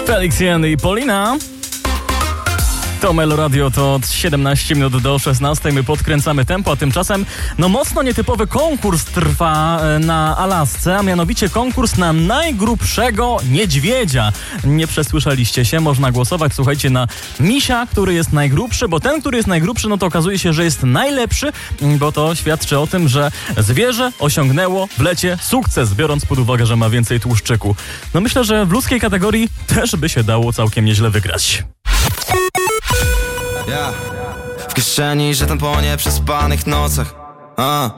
Felix Jen i Polina. To Melo Radio, to 17 minut do 16. My podkręcamy tempo, a tymczasem mocno nietypowy konkurs trwa na Alasce, a mianowicie konkurs na najgrubszego niedźwiedzia. Nie przesłyszeliście się, można głosować, słuchajcie, na misia, który jest najgrubszy, bo ten, który jest najgrubszy, to okazuje się, że jest najlepszy, bo to świadczy o tym, że zwierzę osiągnęło w lecie sukces, biorąc pod uwagę, że ma więcej tłuszczyku. Myślę, że w ludzkiej kategorii też by się dało całkiem nieźle wygrać. W kieszeni, że ten po nieprzespanych nocach